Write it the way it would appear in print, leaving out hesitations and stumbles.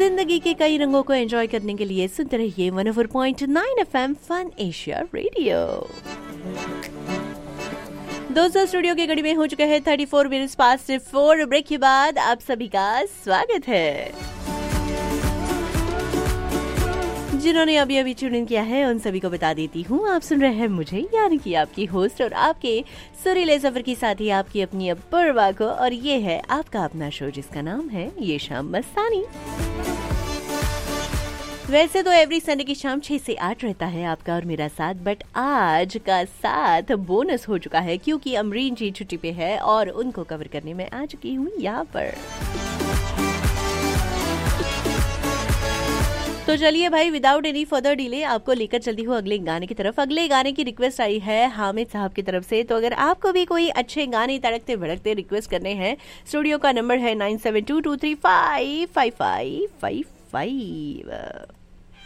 जिंदगी के कई रंगों को एंजॉय करने के लिए सुनते रहिए 104.9 FM फन एशिया रेडियो। दोस्तों, स्टूडियो के घड़ी में हो चुका है 34 मिनट्स पास्ट 4। ब्रेक के बाद आप सभी का स्वागत है। जिन्होंने अभी अभी ट्यून इन किया है उन सभी को बता देती हूँ, आप सुन रहे हैं मुझे, यानी कि आपकी होस्ट और आपके सुरीले सफर की साथी आपकी अपनी अपर्वा को, और ये है आपका अपना शो जिसका नाम है ये शाम मस्तानी। वैसे तो एवरी संडे की शाम 6 से 8 रहता है आपका और मेरा साथ, बट आज का साथ बोनस हो चुका है क्योंकि अमरीन जी छुट्टी पे है और उनको कवर करने में आ चुकी हूँ यहाँ पर। तो चलिए भाई, विदाउट एनी फर्दर डिले आपको लेकर चलती हूँ अगले गाने की तरफ। अगले गाने की रिक्वेस्ट आई है हामिद साहब की तरफ से, तो अगर आपको भी कोई अच्छे गाने तड़कते भड़कते रिक्वेस्ट करने हैं, स्टूडियो का नंबर है 9722355555।